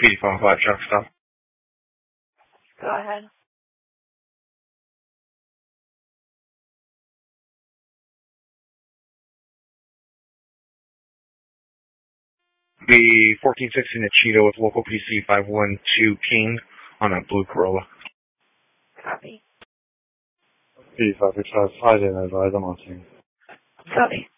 P55 truck stop. Go ahead. The 1460 in the Cheeto with local PC 512 King on a blue Corolla. Copy. P565, I didn't advise, I'm on scene. Copy.